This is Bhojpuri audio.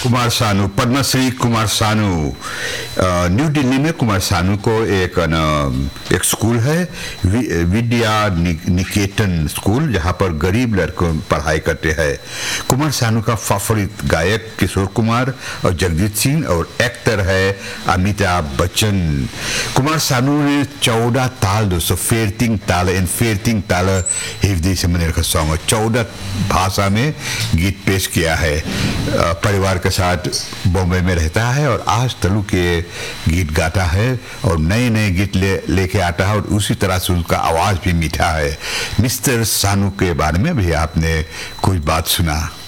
कुमार सानू, पद्मश्री कुमार सानू। न्यू दिल्ली में कुमार सानू को एक स्कूल है, विद्या निकेतन स्कूल, जहाँ पर गरीब लड़कों पढ़ाई करते हैं। कुमार सानू का फेवरेट गायक किशोर कुमार और जगजीत सिंह, और एक्टर है अमिताभ बच्चन। कुमार सानू ने 14 ताल, दोस्तों 14 ताल इन 14 ताल हिफ्दी से मैंने रखा सॉन्ग, 14 भाषा में गीत पेश किया है। परिवार के साथ बॉम्बे में रहता है और आज तेलुगु के गीत गाता है और नए नए गीत लेके आता है, और उसी तरह से उसका आवाज भी मीठा है। मिस्टर सानू के बारे में भी आपने कुछ बात सुना।